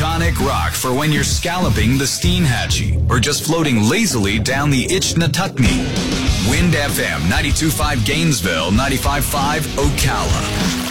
iconic rock for when you're scalloping the Steenhatchee or just floating lazily down the Itchnatukney. Wind FM 92.5 Gainesville, 95.5 Ocala.